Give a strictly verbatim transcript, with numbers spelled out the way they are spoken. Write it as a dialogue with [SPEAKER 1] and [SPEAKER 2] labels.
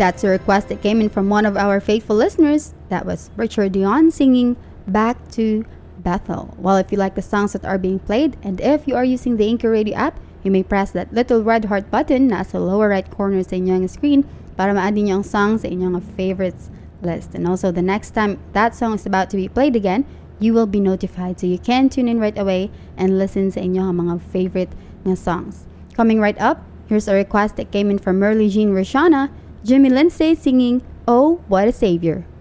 [SPEAKER 1] That's a request that came in from one of our faithful listeners. That was Richard Dion singing Back to Bethel. Well, if you like the songs that are being played, and if you are using the Anchor Radio app, you may press that little red heart button na sa lower right corner sa inyong screen para ma-add niyo ang song sa inyong favorites list. And also, the next time that song is about to be played again, you will be notified so you can tune in right away and listen sa inyong mga favorite na songs. Coming right up, here's a request that came in from Merly Jean Rashana, Jimmy Lindsay singing Oh, What a Savior.